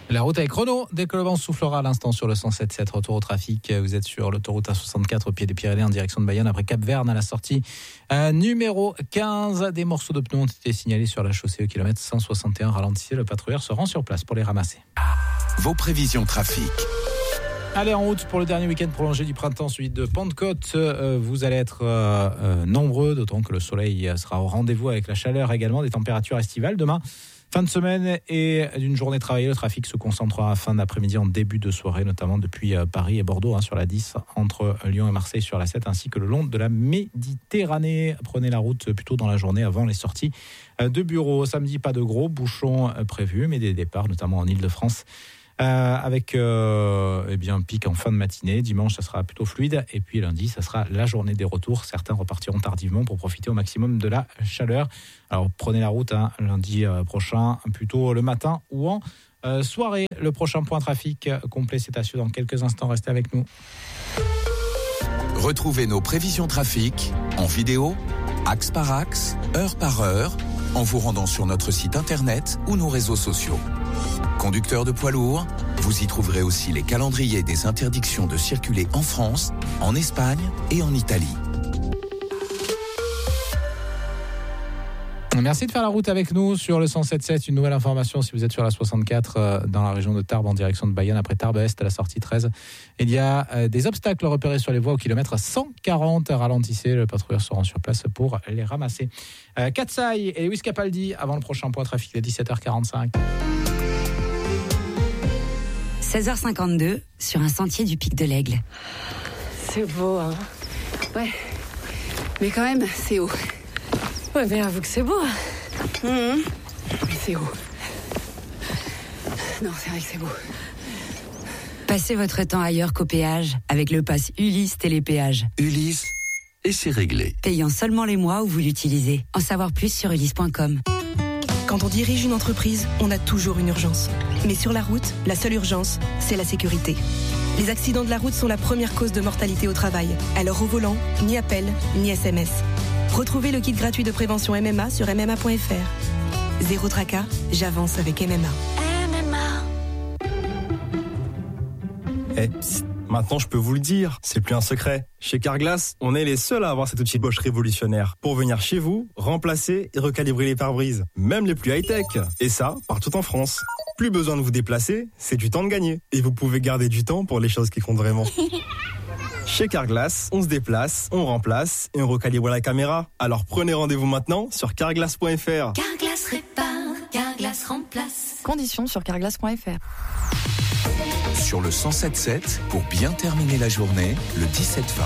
La route avec Renault, dès que le vent soufflera à l'instant sur le 107.7, retour au trafic. Vous êtes sur l'autoroute A64 au pied des Pyrénées en direction de Bayonne après Cap-Verne à la sortie numéro 15. Des morceaux de pneus ont été signalés sur la chaussée au kilomètre 161. Ralentissez, le patrouilleur se rend sur place pour les ramasser. Vos prévisions trafic. Allez, en route pour le dernier week-end prolongé du printemps, celui de Pentecôte. Vous allez être nombreux, d'autant que le soleil sera au rendez-vous avec la chaleur également, des températures estivales. Demain, fin de semaine et d'une journée travaillée, le trafic se concentrera à fin d'après-midi en début de soirée, notamment depuis Paris et Bordeaux sur la 10, entre Lyon et Marseille sur la 7, ainsi que le long de la Méditerranée. Prenez la route plutôt dans la journée avant les sorties de bureau. Samedi, pas de gros bouchons prévus, mais des départs, notamment en Île-de-France. Avec un pic en fin de matinée. Dimanche, ça sera plutôt fluide. Et puis lundi, ça sera la journée des retours. Certains repartiront tardivement pour profiter au maximum de la chaleur. Alors prenez la route lundi prochain, plutôt le matin ou en soirée. Le prochain point trafic complet, c'est à suivre dans quelques instants. Restez avec nous. Retrouvez nos prévisions trafic en vidéo, axe par axe, heure par heure, en vous rendant sur notre site internet ou nos réseaux sociaux. Conducteurs de poids lourds, vous y trouverez aussi les calendriers des interdictions de circuler en France, en Espagne et en Italie. Merci de faire la route avec nous sur le 107.7. Une nouvelle information, si vous êtes sur la 64 dans la région de Tarbes en direction de Bayonne, après Tarbes-Est à la sortie 13, il y a des obstacles repérés sur les voies au kilomètre 140. Ralentissez, le patrouilleur se rend sur place pour les ramasser. Katsai et Lewis Capaldi avant le prochain point trafic de 17h45. 16h52 sur un sentier du Pic de l'Aigle. C'est beau, hein. Ouais. Mais quand même, c'est haut. Ouais, mais avoue que c'est beau. Mais c'est haut. Non, c'est vrai que c'est beau. Passez votre temps ailleurs qu'au péage avec le pass Ulysse Télépéage. Ulysse, et c'est réglé. Payant seulement les mois où vous l'utilisez. En savoir plus sur ulysse.com. Quand on dirige une entreprise, on a toujours une urgence. Mais sur la route, la seule urgence, c'est la sécurité. Les accidents de la route sont la première cause de mortalité au travail. Alors au volant, ni appel, ni SMS. Retrouvez le kit gratuit de prévention MMA sur MMA.fr. Zéro tracas, j'avance avec MMA. Maintenant, je peux vous le dire, c'est plus un secret. Chez Carglass, on est les seuls à avoir cet outil Bosch révolutionnaire pour venir chez vous, remplacer et recalibrer les pare-brises, même les plus high-tech. Et ça, partout en France. Plus besoin de vous déplacer, c'est du temps de gagner. Et vous pouvez garder du temps pour les choses qui comptent vraiment. Chez Carglass, on se déplace, on remplace et on recalibre la caméra. Alors prenez rendez-vous maintenant sur carglass.fr. Carglass répare, Carglass remplace. Conditions sur carglass.fr. Sur le 107.7, pour bien terminer la journée, le 17-20.